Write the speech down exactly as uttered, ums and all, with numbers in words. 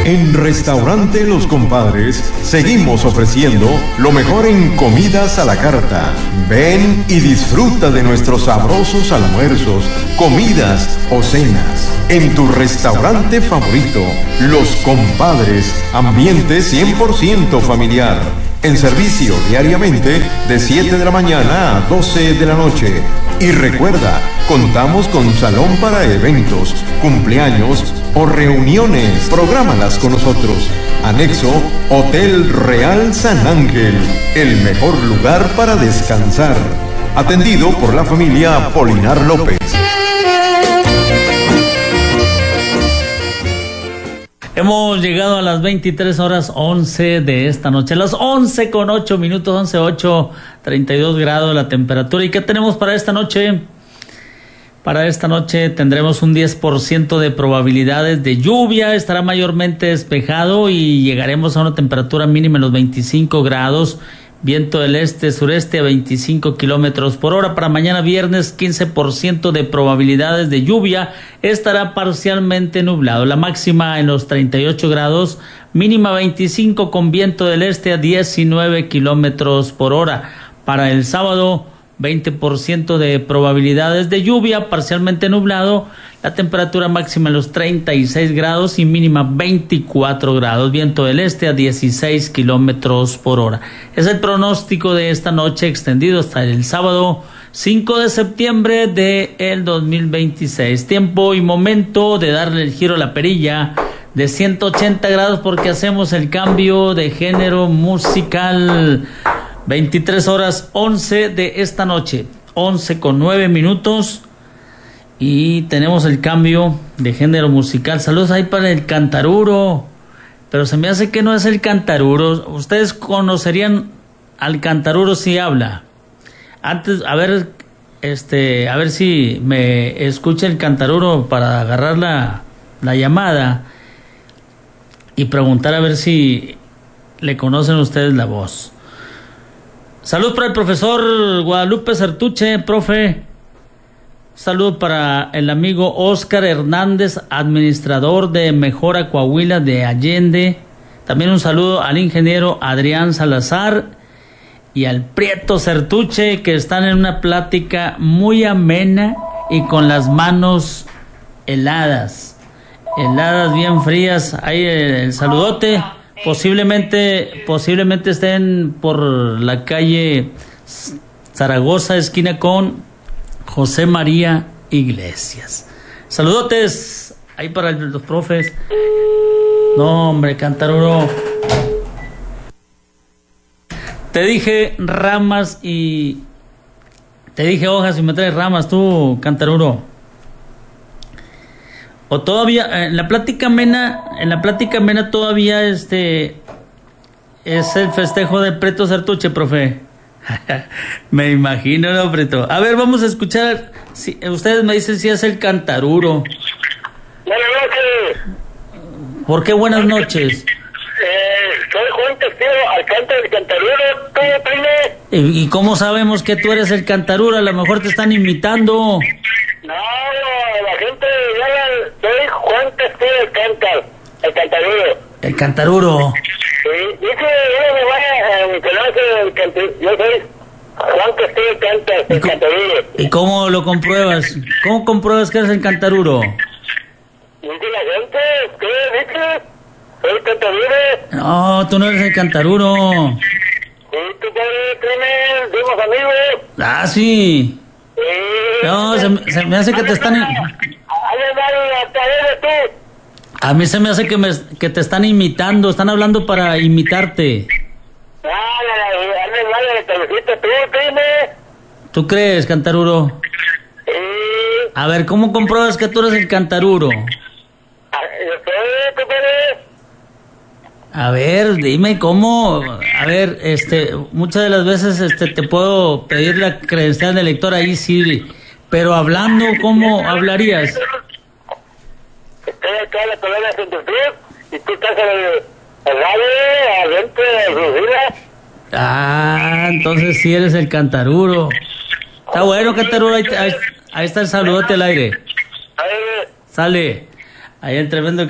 En Restaurante Los Compadres seguimos ofreciendo lo mejor en comidas a la carta. Ven y disfruta de nuestros sabrosos almuerzos, comidas o cenas. En tu restaurante favorito, Los Compadres, ambiente cien por ciento familiar. En servicio diariamente de siete de la mañana a doce de la noche. Y recuerda, contamos con salón para eventos, cumpleaños o reuniones. Prográmalas con nosotros. Anexo Hotel Real San Ángel, el mejor lugar para descansar. Atendido por la familia Polinar López. Hemos llegado a las veintitrés horas once de esta noche, las once con ocho minutos, once ocho, treinta y dos grados la temperatura. ¿Y qué tenemos para esta noche? Para esta noche tendremos un diez por ciento de probabilidades de lluvia, estará mayormente despejado y llegaremos a una temperatura mínima en los veinticinco grados. Viento del este-sureste a veinticinco kilómetros por hora. Para mañana viernes, quince por ciento de probabilidades de lluvia. Estará parcialmente nublado. La máxima en los treinta y ocho grados, mínima veinticinco con viento del este a diecinueve kilómetros por hora. Para el sábado, veinte por ciento de probabilidades de lluvia, parcialmente nublado. La temperatura máxima en los treinta y seis grados y mínima veinticuatro grados. Viento del este a dieciséis kilómetros por hora. Es el pronóstico de esta noche extendido hasta el sábado cinco de septiembre del dos mil veintiséis. Tiempo y momento de darle el giro a la perilla de ciento ochenta grados porque hacemos el cambio de género musical. veintitrés horas once de esta noche. once con nueve minutos. Y tenemos el cambio de género musical. Saludos ahí para el Cantaruro. Pero se me hace que no es el Cantaruro. Ustedes conocerían al Cantaruro si habla. Antes, a ver, este, a ver si me escucha el Cantaruro para agarrar la, la llamada y preguntar a ver si le conocen ustedes la voz. Salud para el profesor Guadalupe Sertuche, profe. Saludo para el amigo Óscar Hernández, administrador de Mejora Coahuila de Allende. También un saludo al ingeniero Adrián Salazar y al Prieto Sertuche, que están en una plática muy amena y con las manos heladas. Heladas bien frías. Ahí el, el saludote. Posiblemente, posiblemente estén por la calle Zaragoza, esquina con José María Iglesias. Saludotes ahí para los profes. No, hombre, Cantaruro. Te dije ramas y te dije hojas y me traes ramas tú, Cantaruro. O todavía en la plática amena, en la plática amena todavía este es el festejo del Preto Sertuche, profe. Me imagino, no, Preto. A ver, vamos a escuchar. Si, ustedes me dicen si es el Cantaruro. Buenas noches. ¿Por qué buenas noches? Eh, soy Juan Castillo, alcalde del Cantaruro. ¿Tú, primo? ¿Y, ¿Y cómo sabemos que tú eres el Cantaruro? A lo mejor te están imitando. No, la gente ya soy Juan Castillo, el Cantar, el Cantaruro. El Cantaruro. Sí, dice, yo me vaya a mi canal, el Cantaruro. Yo soy Juan Castillo, el Cantar, el Cantaruro. ¿Y cómo lo compruebas? ¿Cómo compruebas que eres el Cantaruro? Dice la gente, ¿qué dices? Soy el Cantaruro. No, tú no eres el Cantaruro. Sí, tú, padre, crimen, somos amigos. Ah, sí. Sí. No, se, se me hace que te están... A mí se me hace que, me, que te están imitando, están hablando para imitarte. ¿Tú crees, Cantaruro? A ver, ¿cómo compruebas que tú eres el Cantaruro? A ver, dime cómo. A ver, este, muchas de las veces este te puedo pedir la credencial de lector ahí sí, pero hablando, ¿cómo hablarías? Estoy acá en la colonia Santa Cruz y tú estás en el radio, adentro de Rubila. Ah, entonces sí eres el Cantaruro. Está bueno, Cantaruro, ahí, ahí, ahí está el saludote al aire. Sale. Ahí el tremendo